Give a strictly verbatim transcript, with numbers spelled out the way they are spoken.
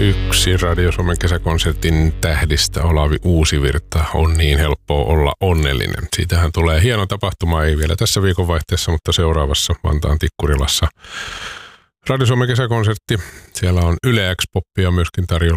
Yksi Radio Suomen kesäkonsertin tähdistä, Olavi Uusivirta, on niin helppoa olla onnellinen. Siitähän tulee hieno tapahtuma, ei vielä tässä viikonvaihteessa, mutta seuraavassa Vantaan Tikkurilassa Radio Suomen kesäkonsertti. Siellä on Yle X-poppia myöskin tarjolla